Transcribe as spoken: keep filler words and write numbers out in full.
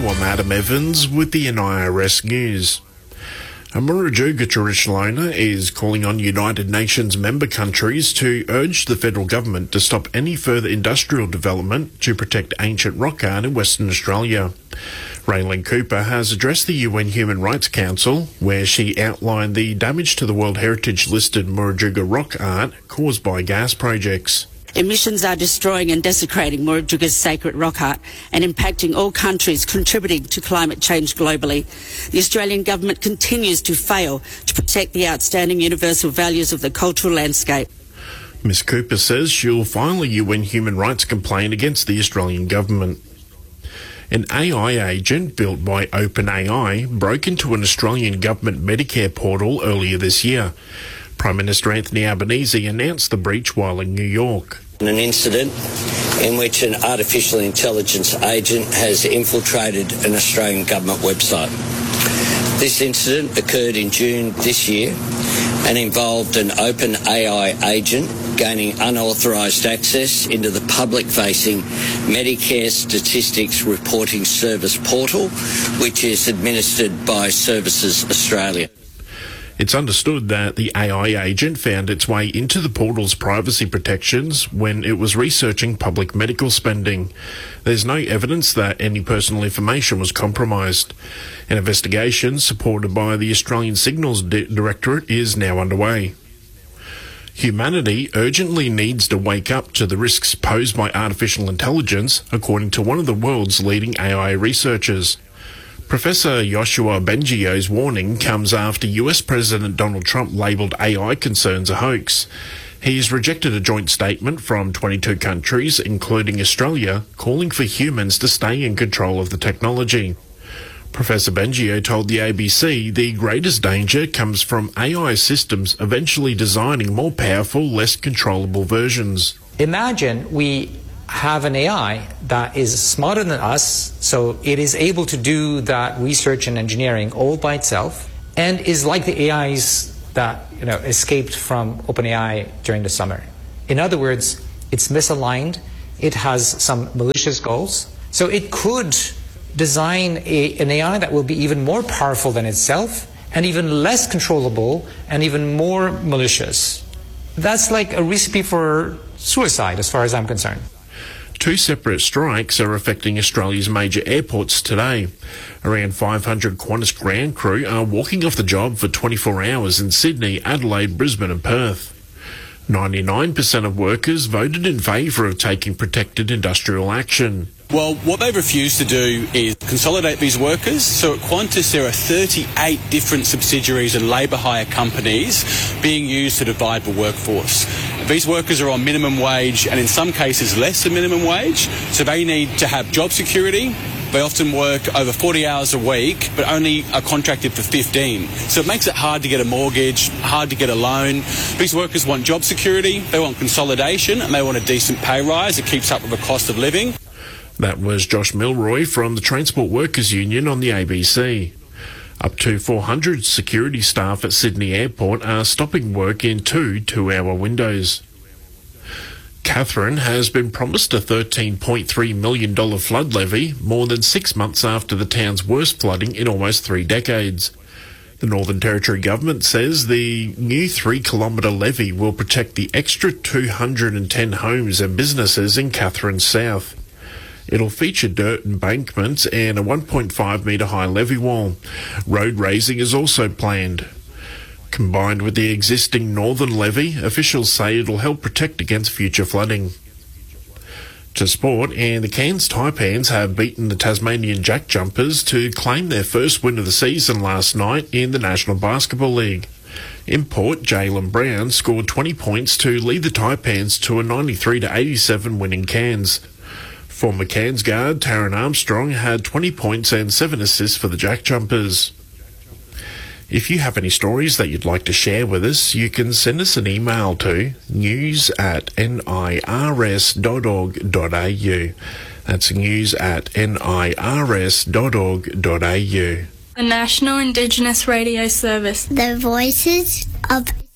I'm Adam Evans with the N I R S News. A Murujuga traditional owner is calling on United Nations member countries to urge the federal government to stop any further industrial development to protect ancient rock art in Western Australia. Raylene Cooper has addressed the U N Human Rights Council, where she outlined the damage to the World Heritage listed Murujuga rock art caused by gas projects. Emissions are destroying and desecrating Murujuga's sacred rock art and impacting all countries contributing to climate change globally. The Australian government continues to fail to protect the outstanding universal values of the cultural landscape. Miz Cooper says she'll file a U N human rights complaint against the Australian government. An A I agent built by OpenAI broke into an Australian government Medicare portal earlier this year. Prime Minister Anthony Albanese announced the breach while in New York. An incident in which an artificial intelligence agent has infiltrated an Australian government website. This incident occurred in June this year and involved an OpenAI agent gaining unauthorised access into the public-facing Medicare Statistics Reporting Service portal, which is administered by Services Australia. It's understood that the A I agent found its way into the portal's privacy protections when it was researching public medical spending. There's no evidence that any personal information was compromised. An investigation supported by the Australian Signals Di- Directorate is now underway. Humanity urgently needs to wake up to the risks posed by artificial intelligence, according to one of the world's leading A I researchers. Professor Yoshua Bengio's warning comes after U S President Donald Trump labelled A I concerns a hoax. He's rejected a joint statement from twenty-two countries, including Australia, calling for humans to stay in control of the technology. Professor Bengio told the A B C the greatest danger comes from A I systems eventually designing more powerful, less controllable versions. Imagine we have an A I that is smarter than us, so it is able to do that research and engineering all by itself, and is like the A Is that you know escaped from OpenAI during the summer. In other words, it's misaligned, it has some malicious goals, so it could design a, an A I that will be even more powerful than itself, and even less controllable, and even more malicious. That's like a recipe for suicide, as far as I'm concerned. Two separate strikes are affecting Australia's major airports today. Around five hundred Qantas ground crew are walking off the job for twenty-four hours in Sydney, Adelaide, Brisbane and Perth. ninety-nine percent of workers voted in favour of taking protected industrial action. Well, what they've refused to do is consolidate these workers. So at Qantas, there are thirty-eight different subsidiaries and labour hire companies being used to divide the workforce. These workers are on minimum wage and in some cases less than minimum wage, so they need to have job security. They often work over forty hours a week, but only are contracted for fifteen. So it makes it hard to get a mortgage, hard to get a loan. These workers want job security, they want consolidation, and they want a decent pay rise that keeps up with the cost of living. That was Josh Milroy from the Transport Workers Union on the A B C. Up to four hundred security staff at Sydney Airport are stopping work in two two-hour windows. Katherine has been promised a thirteen point three million dollars flood levy more than six months after the town's worst flooding in almost three decades. The Northern Territory government says the new three-kilometre levy will protect the extra two hundred ten homes and businesses in Katherine South. It'll feature dirt embankments and a one point five metre high levee wall. Road raising is also planned. Combined with the existing northern levee, officials say it'll help protect against future flooding. To sport, and the Cairns Taipans have beaten the Tasmanian Jack Jumpers to claim their first win of the season last night in the National Basketball League. In Port, Jaylen Brown scored twenty points to lead the Taipans to a ninety-three to eighty-seven win in Cairns. Former Cairns guard Taran Armstrong had twenty points and seven assists for the Jack Jumpers. If you have any stories that you'd like to share with us, you can send us an email to news at nirs dot org dot a u. That's news at nirs dot org dot a u. The National Indigenous Radio Service. The Voices of